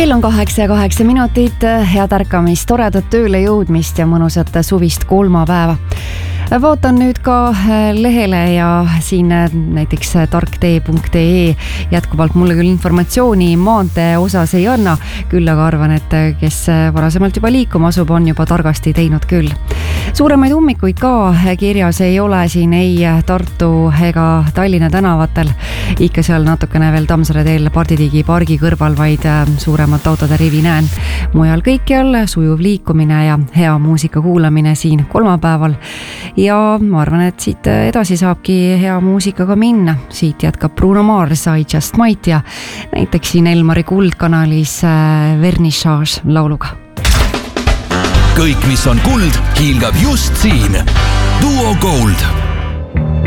Kell on 8 minutit, head ärkamist, toredat tööle jõudmist ja mõnusat suvist kolmapäeva. Vaatan nüüd ka lehele ja siin näiteks tarktee.ee jätkuvalt mulle küll informatsiooni maantee osas ei anna, küll aga arvan, et kes varasemalt juba liikuma asub, on juba targasti teinud küll. Suuremaid ummikuid ka kirjas ei ole siin ei Tartu ega Tallinna tänavatel, ikka seal natukene veel Tammsaare teel Parditigi pargi kõrval, vaid suuremat autode rivi näen. Mujal kõikjal sujuv liikumine ja hea muusika kuulamine siin kolmapäeval. Ja ma arvan, et siit edasi saabki hea muusikaga minna. Siit jätkab Bruno Mars, I Just Might ja näiteks siin Elmari Kuldkanalis Vernissage lauluga. Kõik, mis on kuld, hiilgab just siin. Duo Gold.